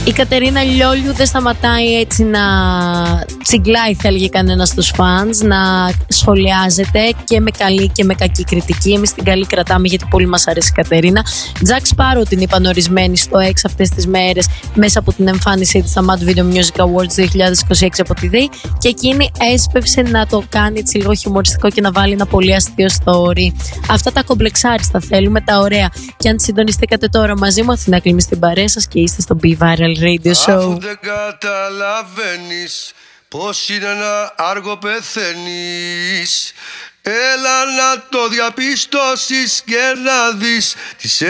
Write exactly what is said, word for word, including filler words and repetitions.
Η Κατερίνα Λιόλιου δεν σταματάει έτσι να τσιγκλάει, θα έλεγε κανένα στους φανς, να σχολιάζεται και με καλή και με κακή κριτική. Εμείς την καλή κρατάμε γιατί πολύ μας αρέσει η Κατερίνα. Jack Sparrow την είπαν ορισμένοι στο X αυτές τις μέρες μέσα από την εμφάνισή της στα Mad Video Music Awards δύο χιλιάδες είκοσι έξι από τη ΔΕΗ, και εκείνη έσπευσε να το κάνει έτσι λίγο χιουμοριστικό και να βάλει ένα πολύ αστείο story. Αυτά τα κομπλεξάριστα θέλουμε, τα ωραία. Και αν συντονιστήκατε τώρα μαζί μου, Αθηνά Κλίμη στην παρέα σας και είστε στο Be Viral Radio Show. Αφού δεν καταλαβαίνεις πως είναι ένα άργο πεθαίνεις, έλα να το διαπιστώσεις και να δεις τις